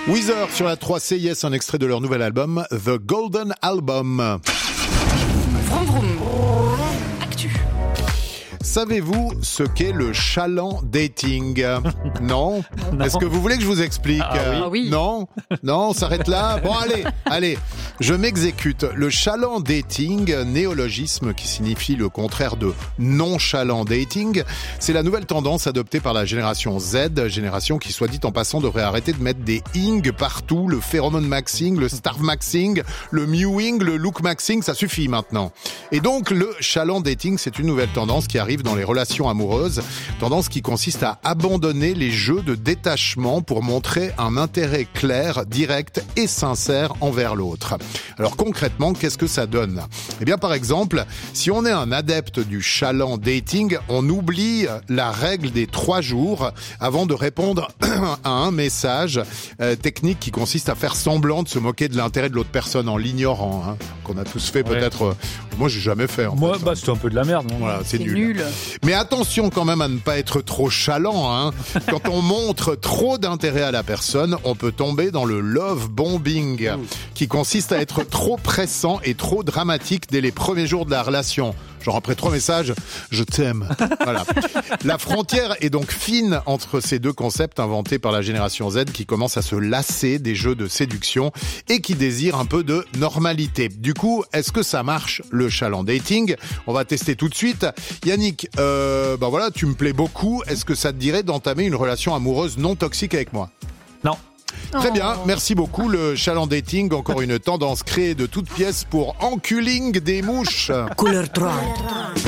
Weezer sur la 3 CIS, un extrait de leur nouvel album, The Golden Album. Vroom vroom. Actu. Savez-vous ce qu'est le chaland dating? Non? Est-ce que vous voulez que je vous explique? Oui. Non? Non, on s'arrête là? Bon, allez, je m'exécute. Le chaland dating, néologisme qui signifie le contraire de nonchalant dating, c'est la nouvelle tendance adoptée par la génération Z, génération qui, soit dit en passant, devrait arrêter de mettre des ing partout, le pheromone maxing, le starve maxing, le mewing, le look maxing, ça suffit maintenant. Et donc, le chaland dating, c'est une nouvelle tendance qui arrive dans les relations amoureuses, tendance qui consiste à abandonner les jeux de détachement pour montrer un intérêt clair, direct et sincère envers l'autre. Alors concrètement, qu'est-ce que ça donne? Eh bien par exemple, si on est un adepte du chaland dating, on oublie la règle des 3 jours avant de répondre à un message, technique qui consiste à faire semblant de se moquer de l'intérêt de l'autre personne en l'ignorant, hein, qu'on a tous fait peut-être. Moi j'ai jamais fait. Moi, c'est un peu de la merde. Non, voilà, c'est nul. Mais attention quand même à ne pas être trop chalant, hein. Quand on montre trop d'intérêt à la personne, on peut tomber dans le love bombing, qui consiste à être trop pressant et trop dramatique dès les premiers jours de la relation. Genre après 3 messages, je t'aime. Voilà. La frontière est donc fine entre ces deux concepts inventés par la génération Z qui commence à se lasser des jeux de séduction et qui désire un peu de normalité. Du coup, est-ce que ça marche le chaland dating? On va tester tout de suite. Yannick, voilà, tu me plais beaucoup. Est-ce que ça te dirait d'entamer une relation amoureuse non toxique avec moi? Non. Très bien, merci beaucoup. Le chaland dating, encore une tendance créée de toutes pièces pour enculing des mouches. Couleur 3.